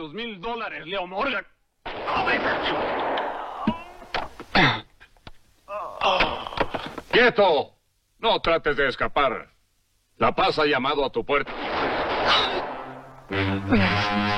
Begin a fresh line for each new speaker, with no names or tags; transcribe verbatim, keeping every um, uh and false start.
los mil dólares, Leo Morgan.
¡Quieto! No trates de escapar. La paz ha llamado a tu puerta.